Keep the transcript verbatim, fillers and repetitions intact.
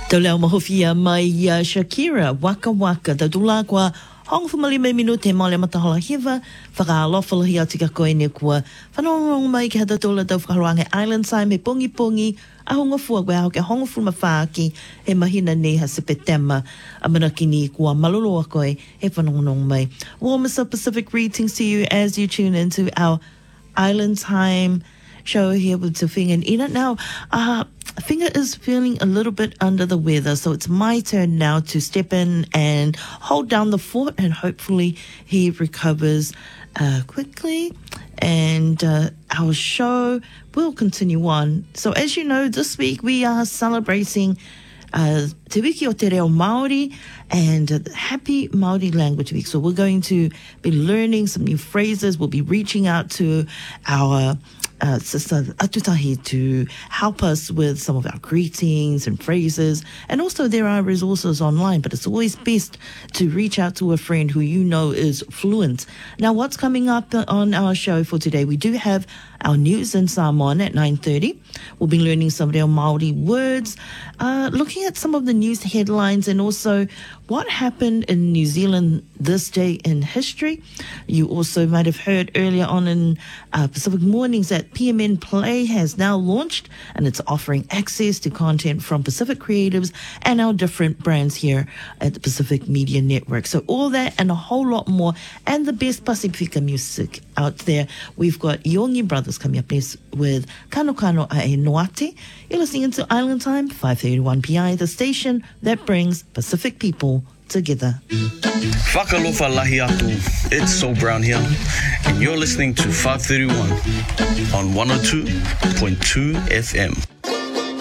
Tau leo mahofia mai uh, Shakira, Waka Waka, tau tula kwa hong fumali mai minute mo le matahola hiva, whakaalofa hi atika koe ne kua, whanongrong mai ki hata tula tau whakaroange Island Time me pongi pongi, a honga fua koe hau ke honga fuma whaaki, he mahina ne ha sepetema, a manaki ni kua maloloa koe, he whanongrong mai. Warmest of Pacific greetings to you as you tune into our Island Time show here with Tawhinga and Ina. Now, uh, Finger is feeling a little bit under the weather, so it's my turn now to step in and hold down the fort, and hopefully he recovers uh, quickly, and uh, our show will continue on. So as you know, this week we are celebrating uh, Te Wiki o Te Reo Māori and uh, Happy Māori Language Week. So we're going to be learning some new phrases. We'll be reaching out to our Uh, Sister Atutahi to help us with some of our greetings and phrases. And also there are resources online, but it's always best to reach out to a friend who you know is fluent. Now, what's coming up on our show for today? We do have our news in Samoan at nine thirty. We'll be learning some real Māori words, uh, looking at some of the news headlines, and also what happened in New Zealand this day in history. You also might have heard earlier on in uh, Pacific Mornings that P M N Play has now launched, and it's offering access to content from Pacific creatives and our different brands here at the Pacific Media Network. So all that and a whole lot more, and the best Pasifika music out there. We've got Yongi Brothers coming up next with Kano Kano Ae Noate. You're listening to Island Time, five thirty-one P I, the station that brings Pacific people together. Whakalofa lahi atu, it's So Brown here, and you're listening to five thirty-one on one oh two point two F M.